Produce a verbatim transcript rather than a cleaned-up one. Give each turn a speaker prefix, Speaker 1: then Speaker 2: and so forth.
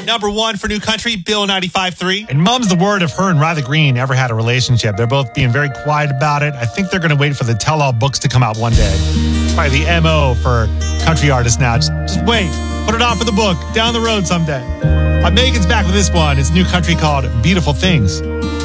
Speaker 1: Number one for new country, Bill ninety-five three.
Speaker 2: And mum's the word if her and Riley Green ever had a relationship. They're both being very quiet about it. I think they're going to wait for the tell-all books to come out one day. It's probably the M O for country artists now. Just, just wait. Put it on for the book down the road someday. Uh, Megan's back with this one. It's new country called Beautiful Things.